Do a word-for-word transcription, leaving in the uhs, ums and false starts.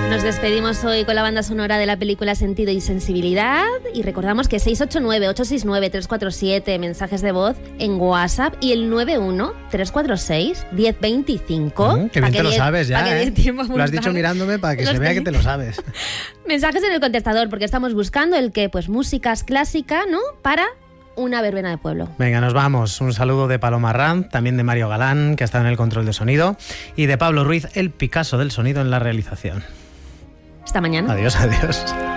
Nos despedimos hoy con la banda sonora de la película Sentido y Sensibilidad y recordamos que seis ocho nueve, ocho seis nueve, tres cuatro siete, mensajes de voz en WhatsApp y el nueve uno, tres cuatro seis, uno cero dos cinco. Mm, que bien te lo sabes ya, ¿eh? Lo has dicho mirándome para que Los se vea te... que te lo sabes. Mensajes en el contestador porque estamos buscando el que, pues músicas clásicas, ¿no? Para una verbena de pueblo. Venga, nos vamos. Un saludo de Paloma Ranz, también de Mario Galán, que ha estado en el control de sonido, y de Pablo Ruiz, el Picasso del sonido en la realización. Hasta mañana. Adiós, adiós.